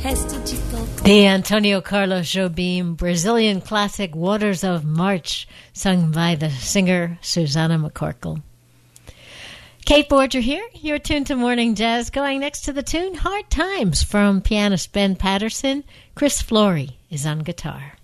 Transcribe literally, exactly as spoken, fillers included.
The Antonio Carlos Jobim Brazilian classic Waters of March, sung by the singer Susana McCorkle. Kate Borger here. You're tuned to Morning Jazz. Going next to the tune Hard Times from pianist Ben Patterson. Chris Flory is on guitar.